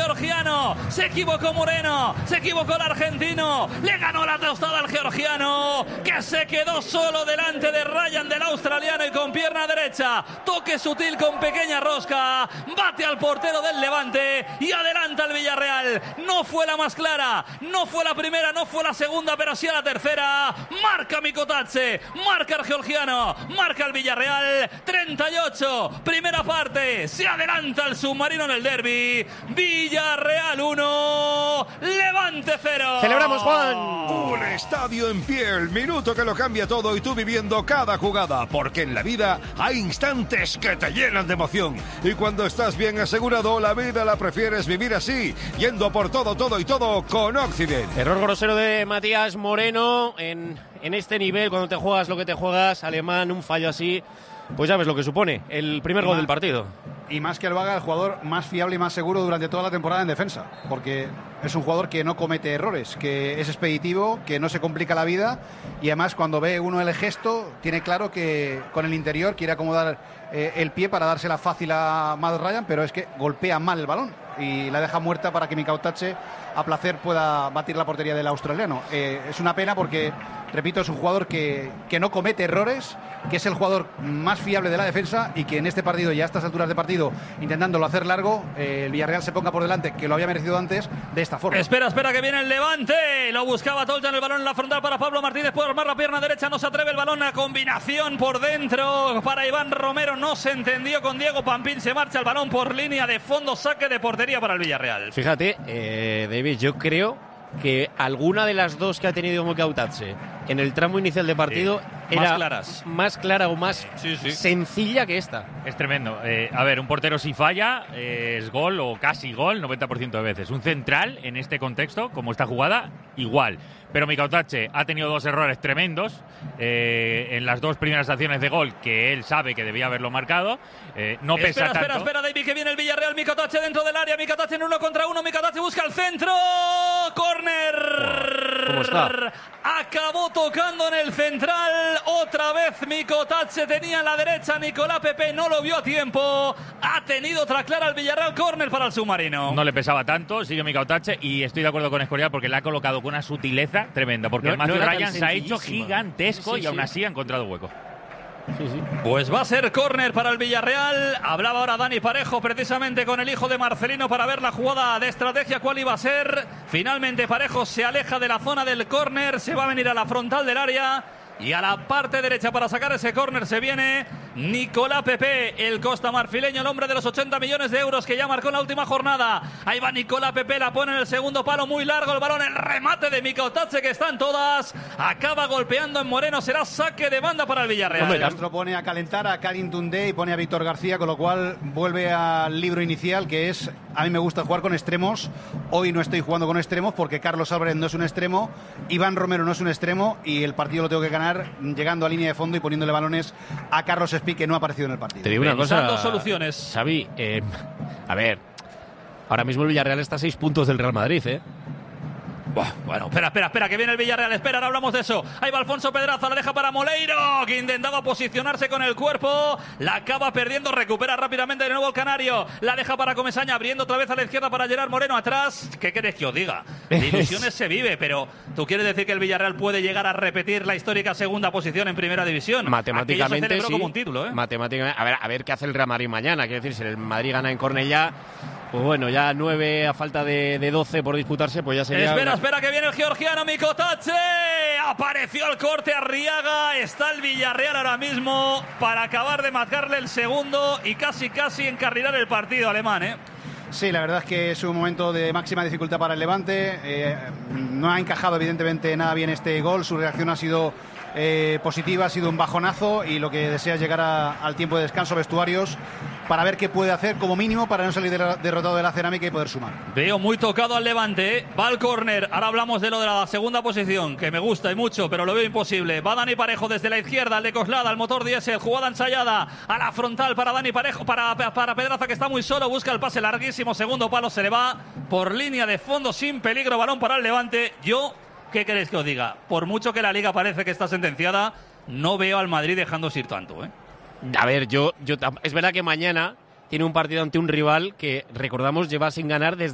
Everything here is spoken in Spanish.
georgiano, se equivocó Moreno, se equivocó el argentino, le ganó la tostada al georgiano, que se quedó solo delante de Ryan del australiano y con pierna derecha, toque sutil con pequeña rosca, bate al portero del Levante y adelanta al Villarreal. No fue la más clara, no fue la primera, no fue la segunda, pero sí a la tercera. Marca Mikotadze, marca el georgiano, marca el Villarreal. 38, primera parte, se adelanta el submarino en el derbi. Villarreal 1, Levante 0. ¡Celebramos, Juan! Un estadio en pie, el minuto que lo cambia todo y tú viviendo cada jugada, porque en la vida hay instantes que te llenan de emoción y cuando estás bien asegurado, la vida la prefieres vivir así, yendo por todo y todo con Occident. Error grosero de Matías Moreno en este nivel, cuando te juegas lo que te juegas, Alemán, un fallo así, pues ya ves lo que supone el primer gol del partido. Y más que lo haga el jugador más fiable y más seguro durante toda la temporada en defensa, porque es un jugador que no comete errores, que es expeditivo, que no se complica la vida y además cuando ve uno el gesto tiene claro que con el interior quiere acomodar el pie para dársela fácil a Matt Ryan, pero es que golpea mal el balón y la deja muerta para que Mikotadze a placer pueda batir la portería del australiano. Es una pena porque, repito, es un jugador que no comete errores, que es el jugador más fiable de la defensa y que en este partido y a estas alturas de partido, intentándolo hacer largo, el Villarreal se ponga por delante, que lo había merecido antes, de esta forma. Espera, que viene el Levante. Lo buscaba Toljan, el balón en la frontal para Pablo Martínez. Puede armar la pierna derecha, no se atreve el balón. La combinación por dentro para Iván Romero. No se entendió con Diego Pampín. Se marcha el balón por línea de fondo. Saque de portería para el Villarreal. Fíjate, David, yo creo que alguna de las dos que ha tenido Mikotadze en el tramo inicial de partido era más clara o más sencilla que esta. Es tremendo. A ver, un portero si falla es gol o casi gol 90% de veces. Un central en este contexto, como esta jugada, igual. Pero Mikotadze ha tenido dos errores tremendos en las dos primeras acciones de gol que él sabe que debía haberlo marcado. No pesa tanto. Espera, David, que viene el Villarreal. Mikotadze dentro del área. Mikotadze en 1 contra 1. Mikotadze busca el centro. ¡Córner! ¿Cómo está? Acabó tocando en el central. Otra vez Mikotadze tenía en la derecha. Nicolás Pepe no lo vio a tiempo. Ha tenido otra clara el Villarreal. Córner para el submarino. No le pesaba tanto. Sigue Mikotadze y estoy de acuerdo con Escorial porque le ha colocado con una sutileza tremenda. Porque el Matthew Ryan se ha hecho gigantesco y aún así ha encontrado hueco. Sí. Pues va a ser córner para el Villarreal. Hablaba ahora Dani Parejo precisamente con el hijo de Marcelino para ver la jugada de estrategia cuál iba a ser. Finalmente Parejo se aleja de la zona del córner, se va a venir a la frontal del área y a la parte derecha para sacar ese córner se viene Nicolás Pepe, el costamarfileño, el hombre de los 80 millones de euros que ya marcó en la última jornada. Ahí va Nicolás Pepe, la pone en el segundo palo, muy largo el balón, el remate de Mikotadze que están todas, acaba golpeando en Moreno, será saque de banda para el Villarreal. Castro pone a calentar a Karim Toundé y pone a Víctor García, con lo cual vuelve al libro inicial, que es, a mí me gusta jugar con extremos. Hoy no estoy jugando con extremos porque Carlos Álvarez no es un extremo, Iván Romero no es un extremo y el partido lo tengo que ganar llegando a línea de fondo y poniéndole balones a Carlos Espí, que no ha aparecido en el partido. Te digo una cosa, dos soluciones. Xavi, a ver, ahora mismo el Villarreal está a 6 puntos del Real Madrid, Bueno, espera, que viene el Villarreal. Espera, ahora hablamos de eso. Ahí va Alfonso Pedraza, la deja para Moleiro, que intentaba posicionarse con el cuerpo. La acaba perdiendo, recupera rápidamente de nuevo el canario. La deja para Comesaña, abriendo otra vez a la izquierda para Gerard Moreno atrás. ¿Qué querés que os diga? De ilusiones se vive, pero ¿tú quieres decir que el Villarreal puede llegar a repetir la histórica segunda posición en Primera División? Matemáticamente se celebró sí. como un título, Matemáticamente, a ver qué hace el Real Madrid mañana. Quiero decir, si el Madrid gana en Cornellá, pues bueno, ya 9 a falta de 12 por disputarse, pues ya sería... Espera, que viene el georgiano Mikotadze. Apareció el corte Arriaga. Está el Villarreal ahora mismo para acabar de marcarle el segundo y casi encarrilar el partido alemán, Sí, la verdad es que es un momento de máxima dificultad para el Levante. No ha encajado evidentemente nada bien este gol. Su reacción ha sido positiva, ha sido un bajonazo y lo que desea es llegar al tiempo de descanso, vestuarios, para ver qué puede hacer como mínimo para no salir derrotado de la cerámica y poder sumar. Veo muy tocado al Levante, va al córner. Ahora hablamos de lo de la segunda posición, que me gusta y mucho, pero lo veo imposible. Va Dani Parejo desde la izquierda, al de Coslada, al motor diésel, jugada ensayada a la frontal para Dani Parejo, para Pedraza, que está muy solo, busca el pase larguísimo, segundo palo, se le va por línea de fondo sin peligro, balón para el Levante. ¿Qué queréis que os diga? Por mucho que la Liga parece que está sentenciada, no veo al Madrid dejándose ir tanto, A ver, es verdad que mañana tiene un partido ante un rival que, recordamos, lleva sin ganar desde